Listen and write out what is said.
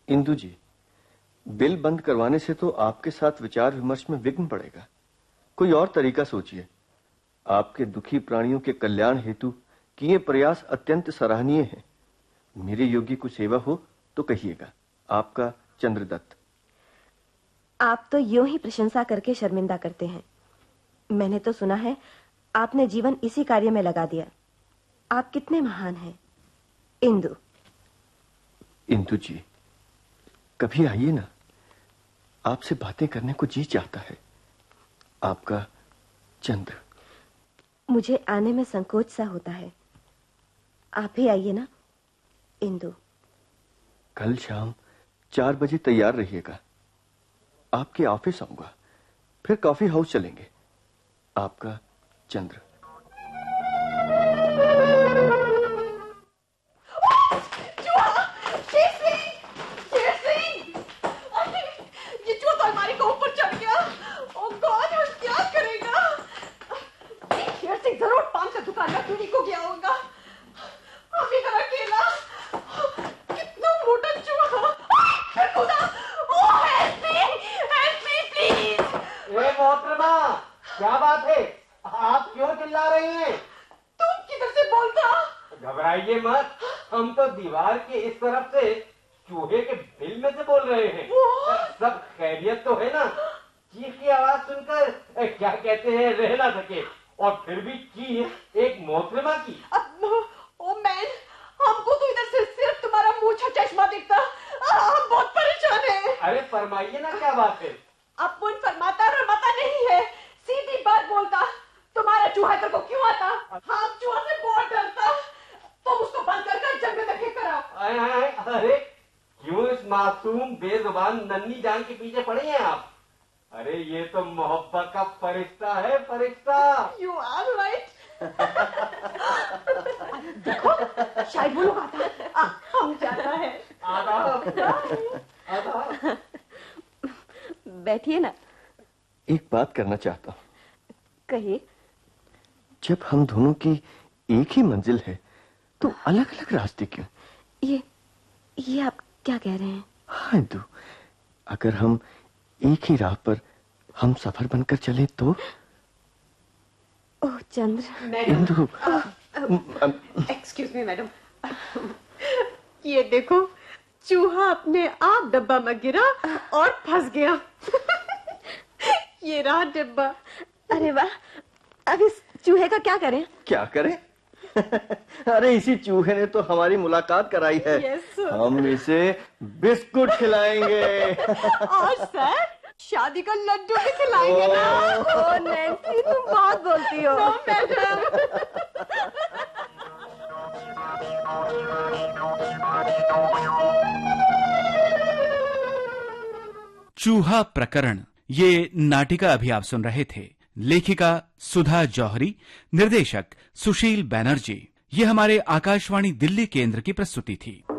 इंदु जी, bill बंद करवाने से तो आपके साथ विचार विमर्श में विघ्न पड़ेगा। कोई और तरीका सोचिए। आपके दुखी प्राणियों के कल्याण हेतु किए प्रयास अत्यंत सराहनीय हैं। मेरे योग्य कुछ सेवा हो तो कहिएगा। आपका चंद्रदत्त। आप तो यूं ही प्रशंसा करके शर्मिंदा करते हैं। मैंने तो सुना है आपने जीवन इसी कार्य में लगा दिया। आप कितने महान हैं। इंदु। इंदु जी, कभी आइए ना, आपसे बातें करने को जी चाहता है। आपका चंद्र। मुझे आने में संकोच सा होता है। आप ही आइए ना इंदु। कल शाम 4 बजे तैयार रहिएगा। आपके ऑफिस आऊंगा, फिर कॉफी हाउस चलेंगे। आपका चंद्र। क्या बात है? आप क्यों चिल्ला रही हैं? तुम किधर से बोलता? घबराइए मत, हम तो दीवार के इस तरफ से चूहे के बिल में से बोल रहे हैं। सब खैरियत तो है ना? चीख की आवाज सुनकर क्या कहते हैं रह ना सके, और फिर भी चीख एक मोहतरमा की। ओ मैन, हमको तो इधर से सिर्फ तुम्हारा मूछा चश्मा दिखता। हम बहुत परेशान हैं। अरे फरमाइए ना, क्या बात है? अब मुझ फरमाता रमाता नहीं है, सीधी बात बोलता। तुम्हारा चूहा इधर को क्यों आता? हम चूहा से बहुत डरता, तो उसको बंद कर जंगल में फेंक कर आओ। अरे क्यों इस मासूम बेजुबान नन्ही जान के पीछे पड़े हैं आप? अरे ये तो मोहब्बत का फरिश्ता है, फरिश्ता। You are right. देखो, शायद वो लोग आता है। हम जाता है। आधा। बैठिए ना। एक बात करना चाहता हूं। कहिए। जब हम दोनों की एक ही मंजिल है तो अलग अलग रास्ते क्यों? ये आप क्या कह रहे हैं? हाँ इंदु, अगर हम एक ही राह पर हम सफर बनकर चले तो? ओह चंद्र। इंदु। Excuse me madam. ये देखो, चूहा अपने आप डब्बा में गिरा और फंस गया। ये रहा डिब्बा। अरे वाह, अब इस चूहे का क्या करें? क्या करें? अरे इसी चूहे ने तो हमारी मुलाकात कराई है। yes, हम इसे बिस्कुट खिलाएंगे। और सर, शादी का लड्डू भी खिलाएंगे ना। ओह नैन्सी, तुम बहुत बोलती हो। No madam. चूहा प्रकरण, ये नाटिका अभी आप सुन रहे थे। लेखिका सुधा जौहरी, निर्देशक सुशील बैनर्जी। ये हमारे आकाशवाणी दिल्ली केंद्र की प्रस्तुति थी।